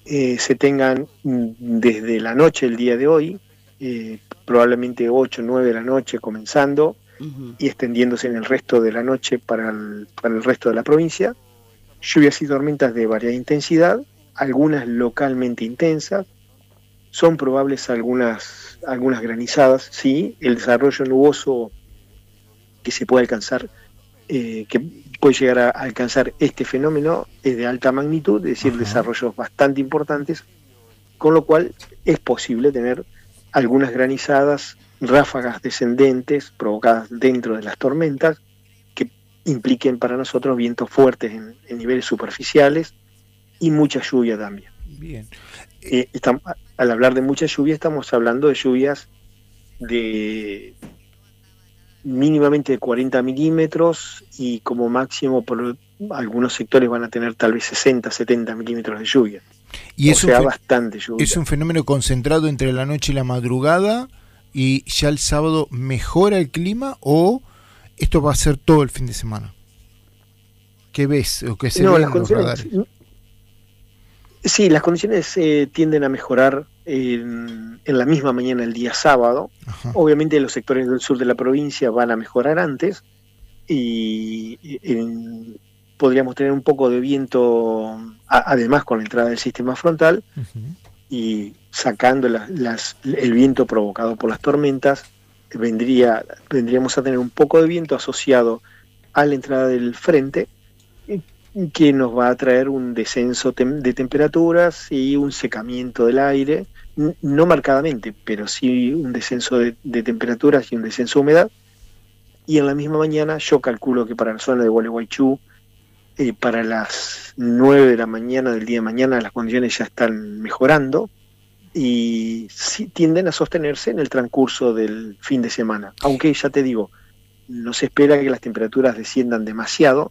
se tengan desde la noche del día de hoy, probablemente 8 o 9 de la noche comenzando y extendiéndose en el resto de la noche para el resto de la provincia. Lluvias y tormentas de variada intensidad, algunas localmente intensas. Son probables algunas granizadas, sí. El desarrollo nuboso que se puede alcanzar, que puede llegar a alcanzar este fenómeno es de alta magnitud, es decir, desarrollos bastante importantes, con lo cual es posible tener algunas granizadas, ráfagas descendentes provocadas dentro de las tormentas, que impliquen para nosotros vientos fuertes en niveles superficiales y mucha lluvia también. Bien. Al hablar de mucha lluvia estamos hablando de lluvias de mínimamente de 40 milímetros y como máximo por algunos sectores van a tener tal vez 60, 70 milímetros de lluvia. Y bastante lluvia. ¿Es un fenómeno concentrado entre la noche y la madrugada y ya el sábado mejora el clima o esto va a ser todo el fin de semana? ¿Qué ves o qué se ve en los radares? Sí, las condiciones tienden a mejorar en la misma mañana del día sábado. Ajá. Obviamente los sectores del sur de la provincia van a mejorar antes y podríamos tener un poco de viento, además con la entrada del sistema frontal, y sacando el viento provocado por las tormentas, vendríamos a tener un poco de viento asociado a la entrada del frente, que nos va a traer un descenso de temperaturas y un secamiento del aire, no marcadamente, pero sí un descenso de temperaturas y un descenso de humedad. Y en la misma mañana yo calculo que para la zona de Gualeguaychú, para las 9 de la mañana del día de mañana las condiciones ya están mejorando y sí tienden a sostenerse en el transcurso del fin de semana, aunque ya te digo, no se espera que las temperaturas desciendan demasiado.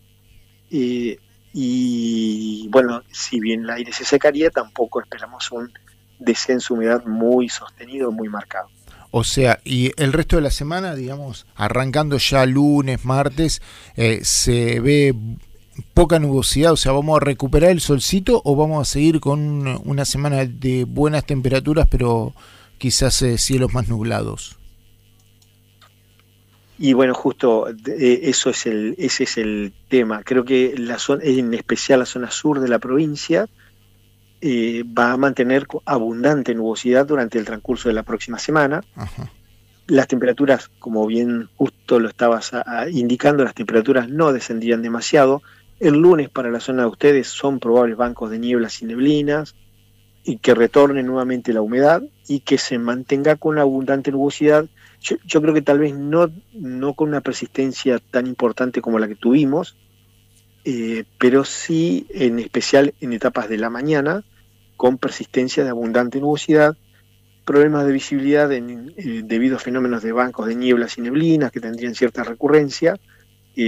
Y bueno, si bien el aire se secaría, tampoco esperamos un descenso de humedad muy sostenido, muy marcado. O sea, y el resto de la semana, digamos, arrancando ya lunes, martes, se ve poca nubosidad, o sea, ¿vamos a recuperar el solcito o vamos a seguir con una semana de buenas temperaturas, pero quizás cielos más nublados? Y bueno, justo ese es el tema. Creo que en especial la zona sur de la provincia va a mantener abundante nubosidad durante el transcurso de la próxima semana. Ajá. Las temperaturas, como bien justo lo estabas indicando, las temperaturas no descendían demasiado. El lunes para la zona de ustedes son probables bancos de nieblas y neblinas, y que retorne nuevamente la humedad y que se mantenga con abundante nubosidad. Yo creo que tal vez no con una persistencia tan importante como la que tuvimos, pero sí en especial en etapas de la mañana, con persistencia de abundante nubosidad, problemas de visibilidad debido a fenómenos de bancos de nieblas y neblinas que tendrían cierta recurrencia, y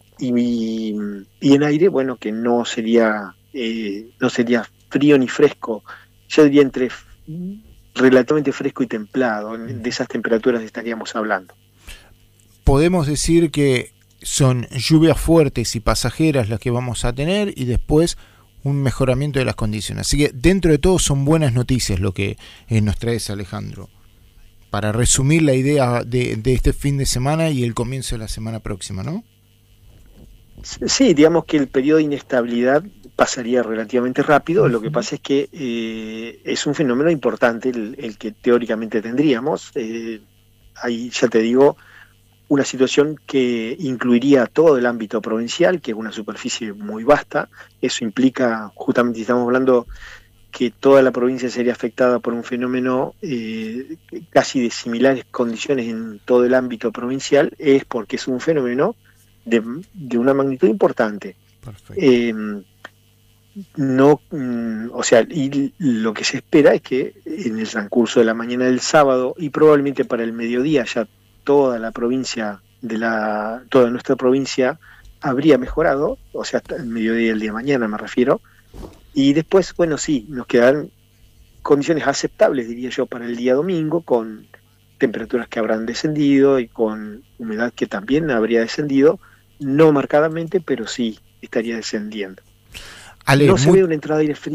en aire, bueno, que no sería frío ni fresco, yo diría entre relativamente fresco y templado. De esas temperaturas estaríamos hablando. Podemos decir que son lluvias fuertes y pasajeras las que vamos a tener y después un mejoramiento de las condiciones. Así que dentro de todo son buenas noticias lo que nos traes, Alejandro. Para resumir la idea de este fin de semana y el comienzo de la semana próxima, ¿no? Sí, digamos que el periodo de inestabilidad pasaría relativamente rápido. Lo que pasa es que es un fenómeno importante el que teóricamente tendríamos. Ahí ya te digo, una situación que incluiría todo el ámbito provincial, que es una superficie muy vasta. Eso implica, justamente estamos hablando que toda la provincia sería afectada por un fenómeno casi de similares condiciones en todo el ámbito provincial, es porque es un fenómeno de una magnitud importante. O sea, y lo que se espera es que en el transcurso de la mañana del sábado y probablemente para el mediodía ya toda la provincia toda nuestra provincia habría mejorado, o sea, hasta el mediodía del día de mañana me refiero, y después, bueno, sí, nos quedarán condiciones aceptables, diría yo, para el día domingo, con temperaturas que habrán descendido y con humedad que también habría descendido, no marcadamente, pero sí estaría descendiendo. No se ve una entrada de aire frío